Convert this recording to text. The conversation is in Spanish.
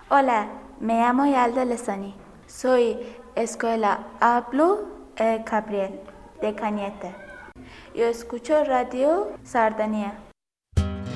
Hola, me llamo Yalda Lezani. Soy Escuela Hablo Gabriel de Cañete. Yo escucho Radio Sardanía.